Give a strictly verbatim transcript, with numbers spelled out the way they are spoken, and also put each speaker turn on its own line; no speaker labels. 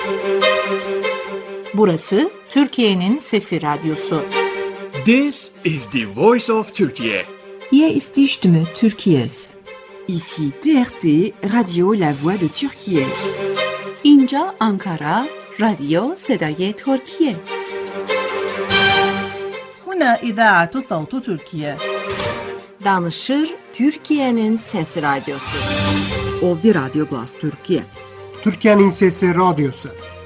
Burası Türkiye'nin Sesi Radyosu.
This is the voice of Turkey.
Hier ist die Stimme Türkiye's.
Ici T R T, Radio La Voix de Türkiye.
اینجا آنکارا، رادیو صدای ترکیه.
هنا إذاعة صوت تركيا.
Danışır Türkiye'nin Sesi Radyosu.
Ovdi Radyo Glas Türkiye.
Türkiye'nin Sesi Radyosu.